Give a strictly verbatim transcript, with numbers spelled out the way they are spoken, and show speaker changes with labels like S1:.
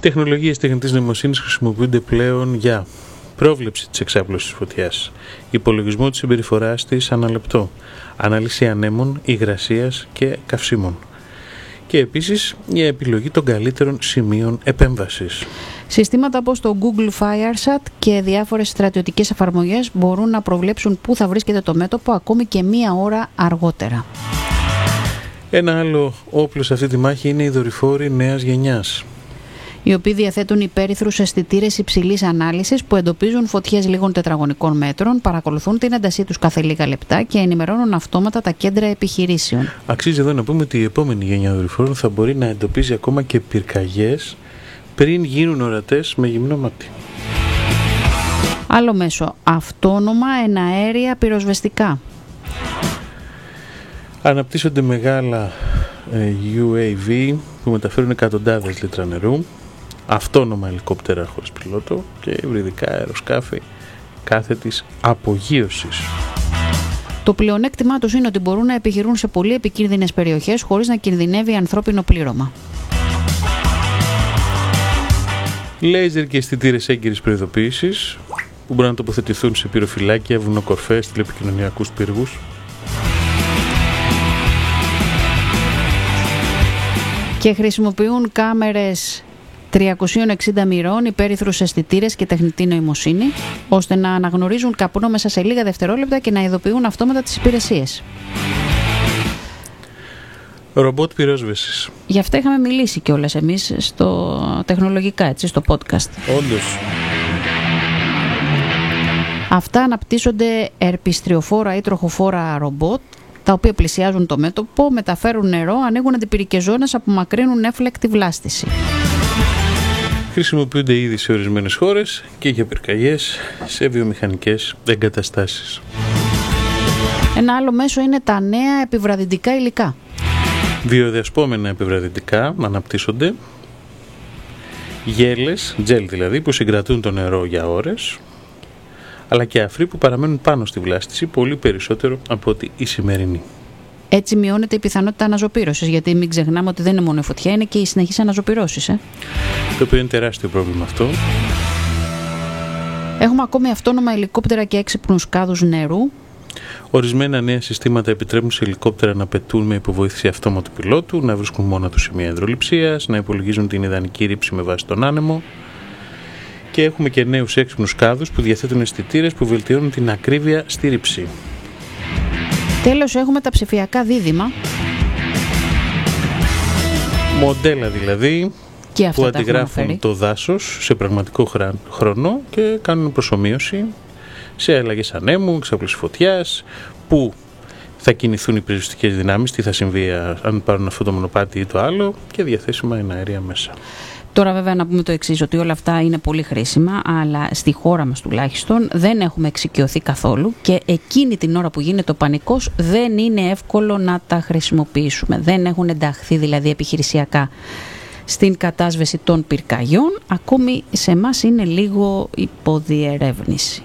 S1: Τεχνολογίες τεχνητής νοημοσύνης χρησιμοποιούνται πλέον για πρόβλεψη της εξάπλωσης φωτιάς, υπολογισμό της συμπεριφοράς της ανά λεπτό, ανάλυση ανέμων, υγρασίας και καυσίμων και επίσης για επιλογή των καλύτερων σημείων επέμβασης.
S2: Συστήματα όπως το Google FireSat και διάφορες στρατιωτικές εφαρμογές μπορούν να προβλέψουν πού θα βρίσκεται το μέτωπο ακόμη και μία ώρα αργότερα.
S1: Ένα άλλο όπλο σε αυτή τη μάχη είναι οι δορυφόροι νέας γενιάς,
S2: οι οποίοι διαθέτουν υπέρυθρους αισθητήρες υψηλής ανάλυσης που εντοπίζουν φωτιές λίγων τετραγωνικών μέτρων, παρακολουθούν την έντασή τους κάθε λίγα λεπτά και ενημερώνουν αυτόματα τα κέντρα επιχειρήσεων.
S1: Αξίζει εδώ να πούμε ότι η επόμενη γενιά δορυφόρων θα μπορεί να εντοπίζει ακόμα και πυρκαγιές πριν γίνουν ορατές με γυμνό μάτι.
S2: Άλλο μέσο, αυτόνομα εναέρια πυροσβεστικά.
S1: Αναπτύσσονται μεγάλα ε, γιου έι βι που μεταφέρουν εκατοντάδες λίτρα νερού, αυτόνομα ελικόπτερα χωρίς πιλότο και υβριδικά αεροσκάφη κάθετης απογείωσης.
S2: Το πλεονέκτημά τους είναι ότι μπορούν να επιχειρούν σε πολύ επικίνδυνες περιοχές χωρίς να κινδυνεύει ανθρώπινο πλήρωμα.
S1: Λέιζερ και αισθητήρες έγκυρης προειδοποίησης που μπορούν να τοποθετηθούν σε πυροφυλάκια, βουνοκορφές, τηλεπικοινωνιακούς πύργους.
S2: Και χρησιμοποιούν κάμερες τριακόσια εξήντα μοιρών, υπέρυθρους αισθητήρες και τεχνητή νοημοσύνη, ώστε να αναγνωρίζουν καπνό μέσα σε λίγα δευτερόλεπτα και να ειδοποιούν αυτόματα τις υπηρεσίες.
S1: Ρομπότ πυρόσβεσης.
S2: Γι' αυτά είχαμε μιλήσει κιόλας εμείς στο τεχνολογικά, έτσι, στο podcast.
S1: Όντως.
S2: Αυτά αναπτύσσονται ερπιστριοφόρα ή τροχοφόρα ρομπότ, τα οποία πλησιάζουν το μέτωπο, μεταφέρουν νερό, ανοίγουν αντιπυρικές ζώνες, απομακρύνουν έφλεκτη βλάστηση.
S1: Χρησιμοποιούνται ήδη σε ορισμένες χώρες και για πυρκαγιές σε βιομηχανικές εγκαταστάσεις.
S2: Ένα άλλο μέσο είναι τα νέα επιβραδυντικά υλικά.
S1: Βιοδιασπόμενα επιβραδυντικά αναπτύσσονται, γέλες, τζέλ δηλαδή, που συγκρατούν το νερό για ώρες, αλλά και αφροί που παραμένουν πάνω στη βλάστηση πολύ περισσότερο από ότι η σημερινή.
S2: Έτσι μειώνεται η πιθανότητα αναζωπήρωσης, γιατί μην ξεχνάμε ότι δεν είναι μόνο η φωτιά, είναι και οι συνεχείς αναζωπηρώσεις. Ε?
S1: Το οποίο είναι τεράστιο πρόβλημα αυτό.
S2: Έχουμε ακόμη αυτόνομα ελικόπτερα και έξυπνους κάδους νερού.
S1: Ορισμένα νέα συστήματα επιτρέπουν σε ελικόπτερα να πετούν με υποβοήθηση αυτόματου πιλότου, να βρίσκουν μόνο του σημεία υδρολειψίας, να υπολογίζουν την ιδανική ρήψη με βάση τον άνεμο. Και έχουμε και νέους έξυπνους κάδους που διαθέτουν αισθητήρες που βελτιώνουν την ακρίβεια στη ρήψη.
S2: Τέλος, έχουμε τα ψηφιακά δίδυμα.
S1: Μοντέλα δηλαδή
S2: και
S1: που αντιγράφουν το δάσος σε πραγματικό χρόνο και κάνουν προσομοίωση σε αλλαγές ανέμου, εξάπλωση φωτιάς, που θα κινηθούν οι πυροσβεστικές δυνάμεις, τι θα συμβεί αν πάρουν αυτό το μονοπάτι ή το άλλο, και διαθέσιμα εναέρια μέσα.
S2: Τώρα βέβαια να πούμε το εξής, ότι όλα αυτά είναι πολύ χρήσιμα, αλλά στη χώρα μας τουλάχιστον δεν έχουμε εξοικειωθεί καθόλου και εκείνη την ώρα που γίνεται ο πανικός δεν είναι εύκολο να τα χρησιμοποιήσουμε. Δεν έχουν ενταχθεί δηλαδή επιχειρησιακά στην κατάσβεση των πυρκαγιών, ακόμη σε εμάς είναι λίγο υποδιερεύνηση.